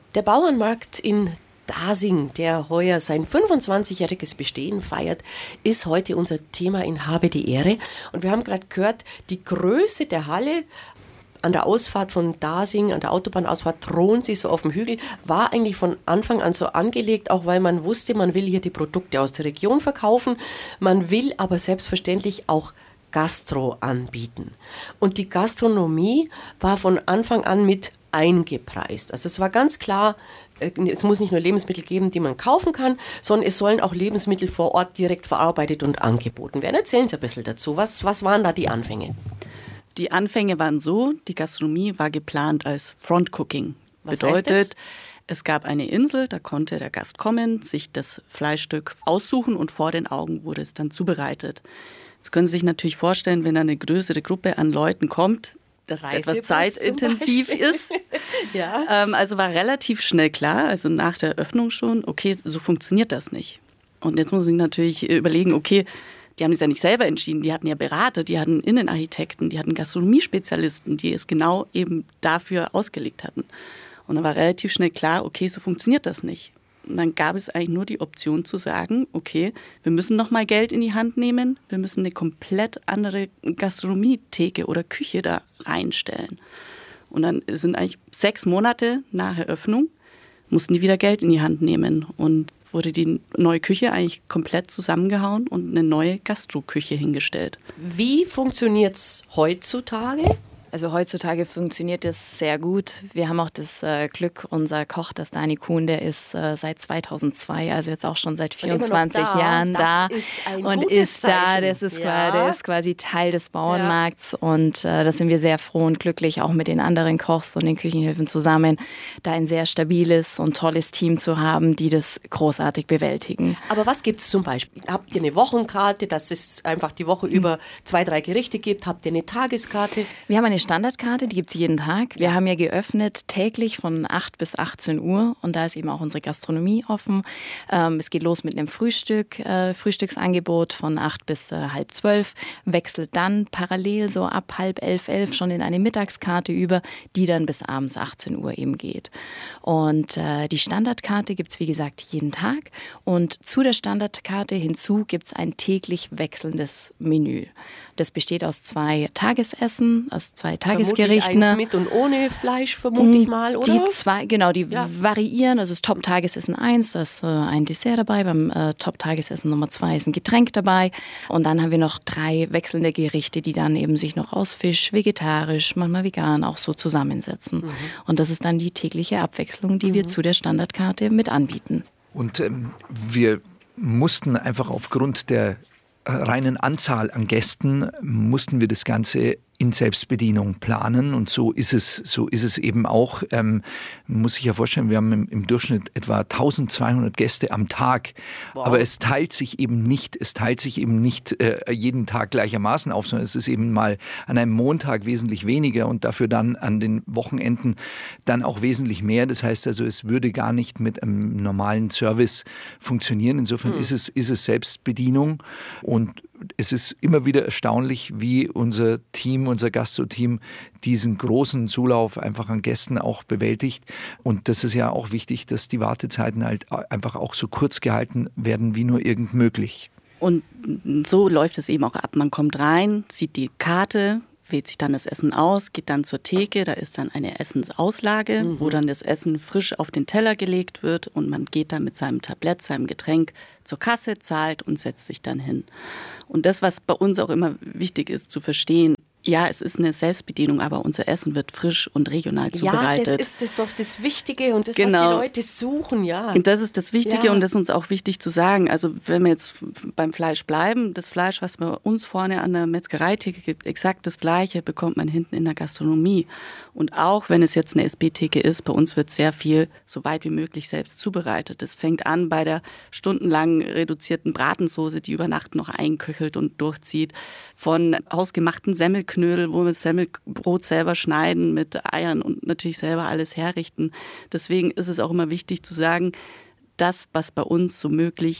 Der Bauernmarkt in Dasing, der heuer sein 25-jähriges Bestehen feiert, ist heute unser Thema in Habe die Ehre. Und wir haben gerade gehört, die Größe der Halle an der Ausfahrt von Dasing, an der Autobahnausfahrt Thronsee, so auf dem Hügel, war eigentlich von Anfang an so angelegt, auch weil man wusste, man will hier die Produkte aus der Region verkaufen, man will aber selbstverständlich auch Gastro anbieten. Und die Gastronomie war von Anfang an mit eingepreist. Also es war ganz klar, es muss nicht nur Lebensmittel geben, die man kaufen kann, sondern es sollen auch Lebensmittel vor Ort direkt verarbeitet und angeboten werden. Erzählen Sie ein bisschen dazu. Was waren da die Anfänge? Die Anfänge waren so, die Gastronomie war geplant als Frontcooking. Was bedeutet, heißt das? Es gab eine Insel, da konnte der Gast kommen, sich das Fleischstück aussuchen und vor den Augen wurde es dann zubereitet. Jetzt können Sie sich natürlich vorstellen, wenn eine größere Gruppe an Leuten kommt, dass es etwas zeitintensiv ist. Ja. Also war relativ schnell klar, also nach der Eröffnung schon, okay, so funktioniert das nicht. Und jetzt muss ich natürlich überlegen, okay, die haben es ja nicht selber entschieden, die hatten ja Berater, die hatten Innenarchitekten, die hatten Gastronomiespezialisten, die es genau eben dafür ausgelegt hatten. Und dann war relativ schnell klar, okay, so funktioniert das nicht. Und dann gab es eigentlich nur die Option zu sagen, okay, wir müssen nochmal Geld in die Hand nehmen, wir müssen eine komplett andere Gastronomietheke oder Küche da reinstellen. Und dann sind eigentlich 6 Monate nach Eröffnung, mussten die wieder Geld in die Hand nehmen und wurde die neue Küche eigentlich komplett zusammengehauen und eine neue Gastroküche hingestellt. Wie funktioniert es heutzutage? Also heutzutage funktioniert es sehr gut. Wir haben auch das Glück, unser Koch, das Dani Kuhn, der ist seit 2002, also jetzt auch schon seit 24 Jahren da und ist da. Das ist der ist quasi Teil des Bauernmarkts und da sind wir sehr froh und glücklich, auch mit den anderen Kochs und den Küchenhilfen zusammen, da ein sehr stabiles und tolles Team zu haben, die das großartig bewältigen. Aber was gibt es zum Beispiel? Habt ihr eine Wochenkarte, dass es einfach die Woche über 2, 3 Gerichte gibt? Habt ihr eine Tageskarte? Wir haben eine Standardkarte, die gibt es jeden Tag. Wir haben ja geöffnet täglich von 8 bis 18 Uhr und da ist eben auch unsere Gastronomie offen. Es geht los mit einem Frühstücksangebot von 8 bis halb 12, wechselt dann parallel so ab halb 11, 11 schon in eine Mittagskarte über, die dann bis abends 18 Uhr eben geht. Und die Standardkarte gibt es wie gesagt jeden Tag und zu der Standardkarte hinzu gibt es ein täglich wechselndes Menü. Das besteht aus 2 Tagesessen, aus 2 Tagesgerichten. Eins mit und ohne Fleisch, vermute ich mal, oder? Die variieren. Also das Top-Tagesessen 1, da ist ein Dessert dabei. Beim Top-Tagesessen Nummer 2 ist ein Getränk dabei. Und dann haben wir noch 3 wechselnde Gerichte, die dann eben sich noch aus Fisch, vegetarisch, manchmal vegan auch so zusammensetzen. Mhm. Und das ist dann die tägliche Abwechslung, die wir zu der Standardkarte mit anbieten. Und wir mussten einfach aufgrund der reinen Anzahl an Gästen mussten wir das Ganze in Selbstbedienung planen und so ist es eben auch. Man muss sich ja vorstellen, wir haben im Durchschnitt etwa 1200 Gäste am Tag, wow. Aber es teilt sich eben nicht jeden Tag gleichermaßen auf, sondern es ist eben mal an einem Montag wesentlich weniger und dafür dann an den Wochenenden dann auch wesentlich mehr. Das heißt also, es würde gar nicht mit einem normalen Service funktionieren. Insofern ist es Selbstbedienung und es ist immer wieder erstaunlich, wie unser Gastro-Team diesen großen Zulauf einfach an Gästen auch bewältigt. Und das ist ja auch wichtig, dass die Wartezeiten halt einfach auch so kurz gehalten werden, wie nur irgend möglich. Und so läuft es eben auch ab. Man kommt rein, sieht die Karte, wählt sich dann das Essen aus, geht dann zur Theke, da ist dann eine Essensauslage, wo dann das Essen frisch auf den Teller gelegt wird und man geht dann mit seinem Tablett, seinem Getränk zur Kasse, zahlt und setzt sich dann hin. Und das, was bei uns auch immer wichtig ist zu verstehen, ja, es ist eine Selbstbedienung, aber unser Essen wird frisch und regional zubereitet. Ja, das ist doch das Wichtige und das, was die Leute suchen, ja. Und das ist das Wichtige und das ist uns auch wichtig zu sagen. Also wenn wir jetzt beim Fleisch bleiben, das Fleisch, was bei uns vorne an der Metzgereitheke gibt, exakt das Gleiche bekommt man hinten in der Gastronomie. Und auch wenn es jetzt eine SB-Theke ist, bei uns wird sehr viel so weit wie möglich selbst zubereitet. Das fängt an bei der stundenlang reduzierten Bratensoße, die über Nacht noch einköchelt und durchzieht, von hausgemachten Semmelknödel, wo wir das Semmelbrot selber schneiden mit Eiern und natürlich selber alles herrichten. Deswegen ist es auch immer wichtig zu sagen, das, was bei uns so möglich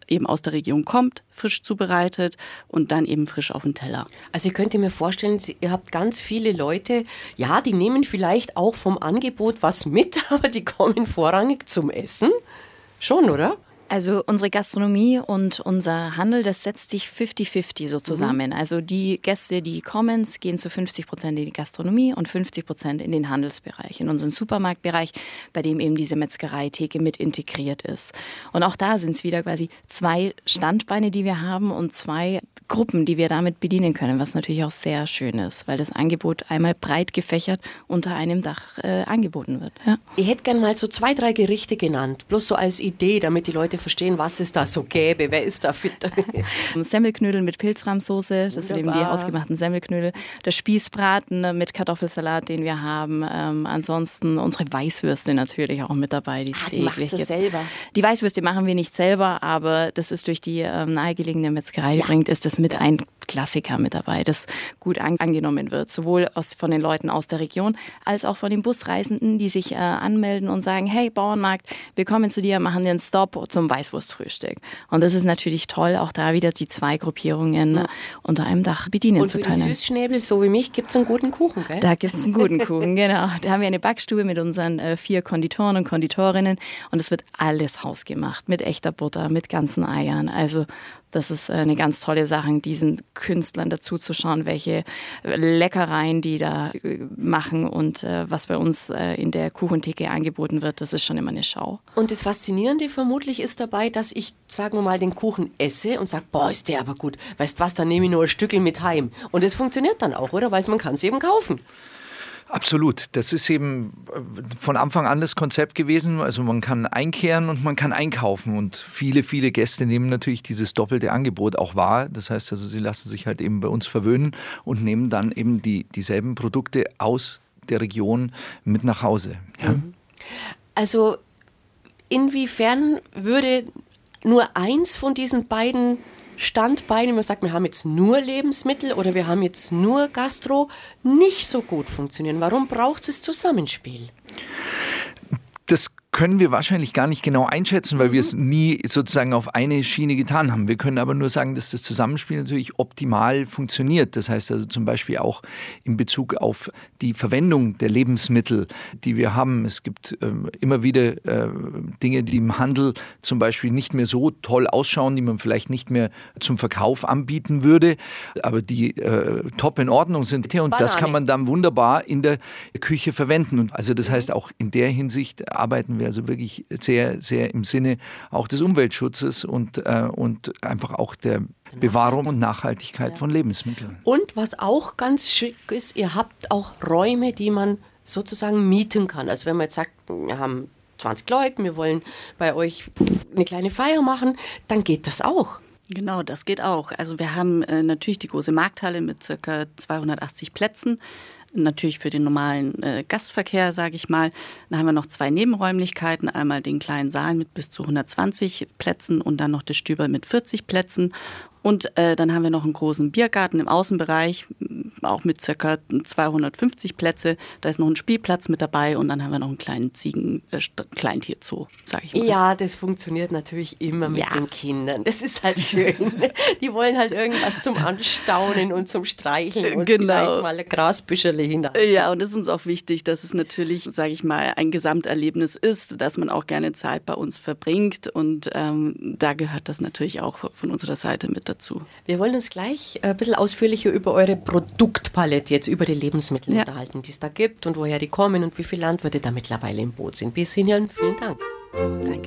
eben aus der Region kommt, frisch zubereitet und dann eben frisch auf den Teller. Also ich könnte mir vorstellen, ihr habt ganz viele Leute, ja, die nehmen vielleicht auch vom Angebot was mit, aber die kommen vorrangig zum Essen. Schon, oder? Also unsere Gastronomie und unser Handel, das setzt sich 50-50 so zusammen. Also die Gäste, die kommen, gehen zu 50% in die Gastronomie und 50% in den Handelsbereich, in unseren Supermarktbereich, bei dem eben diese Metzgereitheke mit integriert ist. Und auch da sind es wieder quasi 2 Standbeine, die wir haben und 2 Gruppen, die wir damit bedienen können, was natürlich auch sehr schön ist, weil das Angebot einmal breit gefächert unter einem Dach angeboten wird. Ja. Ich hätte gerne mal so 2, 3 Gerichte genannt, bloß so als Idee, damit die Leute verstehen, was es da so gäbe, wer ist da fit. Semmelknödel mit Pilzrahmsoße, das sind eben die hausgemachten Semmelknödel. Der Spießbraten mit Kartoffelsalat, den wir haben. Ansonsten unsere Weißwürste natürlich auch mit dabei. Die macht ihr selber? Die Weißwürste machen wir nicht selber, aber das ist durch die nahegelegene Metzgerei, die bringt, ist das mit ein Klassiker mit dabei, das gut angenommen wird. Sowohl von den Leuten aus der Region, als auch von den Busreisenden, die sich anmelden und sagen, hey Bauernmarkt, wir kommen zu dir, machen dir einen Stop zum Weißwurstfrühstück. Und das ist natürlich toll, auch da wieder die 2 Gruppierungen unter einem Dach bedienen zu können. Und für die Süßschnäbel, so wie mich, gibt es einen guten Kuchen, gell? Da gibt es einen guten Kuchen, genau. Da haben wir eine Backstube mit unseren 4 Konditoren und Konditorinnen und es wird alles hausgemacht, mit echter Butter, mit ganzen Eiern. Also das ist eine ganz tolle Sache, diesen Künstlern dazu zu schauen, welche Leckereien die da machen und was bei uns in der Kuchentheke angeboten wird, das ist schon immer eine Schau. Und das Faszinierende vermutlich ist dabei, dass ich, sagen wir mal, den Kuchen esse und sage, boah, ist der aber gut. Weißt was, dann nehme ich nur ein Stückel mit heim. Und das funktioniert dann auch, oder? Weil man kann es eben kaufen. Absolut. Das ist eben von Anfang an das Konzept gewesen. Also man kann einkehren und man kann einkaufen. Und viele, viele Gäste nehmen natürlich dieses doppelte Angebot auch wahr. Das heißt also, sie lassen sich halt eben bei uns verwöhnen und nehmen dann eben dieselben Produkte aus der Region mit nach Hause. Ja. Also inwiefern würde nur eins von diesen beiden Standbeine, man sagt, wir haben jetzt nur Lebensmittel oder wir haben jetzt nur Gastro, nicht so gut funktionieren? Warum braucht es Zusammenspiel? Das können wir wahrscheinlich gar nicht genau einschätzen, weil wir es nie sozusagen auf eine Schiene getan haben. Wir können aber nur sagen, dass das Zusammenspiel natürlich optimal funktioniert. Das heißt also zum Beispiel auch in Bezug auf die Verwendung der Lebensmittel, die wir haben. Es gibt immer wieder Dinge, die im Handel zum Beispiel nicht mehr so toll ausschauen, die man vielleicht nicht mehr zum Verkauf anbieten würde, aber die top in Ordnung sind. Und das kann man dann wunderbar in der Küche verwenden. Und also das heißt, auch in der Hinsicht arbeiten wir also wirklich sehr, sehr im Sinne auch des Umweltschutzes und einfach auch der Bewahrung und Nachhaltigkeit von Lebensmitteln. Und was auch ganz schick ist, ihr habt auch Räume, die man sozusagen mieten kann. Also wenn man jetzt sagt, wir haben 20 Leute, wir wollen bei euch eine kleine Feier machen, dann geht das auch. Genau, das geht auch. Also wir haben natürlich die große Markthalle mit ca. 280 Plätzen. Natürlich für den normalen Gastverkehr, sage ich mal. Dann haben wir noch 2 Nebenräumlichkeiten. Einmal den kleinen Saal mit bis zu 120 Plätzen und dann noch das Stüberl mit 40 Plätzen. Und dann haben wir noch einen großen Biergarten im Außenbereich, auch mit ca. 250 Plätze. Da ist noch ein Spielplatz mit dabei und dann haben wir noch einen kleinen Kleintierzoo, sage ich mal. Ja, das funktioniert natürlich immer mit den Kindern. Das ist halt schön. Die wollen halt irgendwas zum Anstaunen und zum Streicheln und vielleicht mal ein Grasbüscherle hinein. Ja, und es ist uns auch wichtig, dass es natürlich, sage ich mal, ein Gesamterlebnis ist, dass man auch gerne Zeit bei uns verbringt und da gehört das natürlich auch von unserer Seite mit dazu. Wir wollen uns gleich ein bisschen ausführlicher über eure Produktpalette, jetzt über die Lebensmittel unterhalten, die es da gibt und woher die kommen und wie viele Landwirte da mittlerweile im Boot sind. Bis hierhin, vielen Dank. Danke.